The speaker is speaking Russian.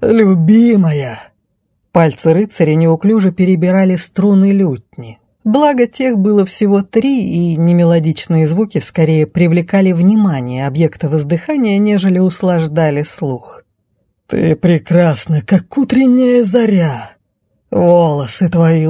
любимая!» Пальцы рыцаря неуклюже перебирали струны лютни. Благо тех было всего 3, и немелодичные звуки скорее привлекали внимание объекта воздыхания, нежели услаждали слух. «Ты прекрасна, как утренняя заря. Волосы твои